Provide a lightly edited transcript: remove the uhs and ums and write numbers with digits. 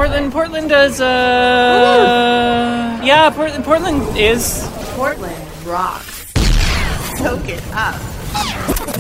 Portland does, yeah, Portland is. Portland rocks. Soak it up.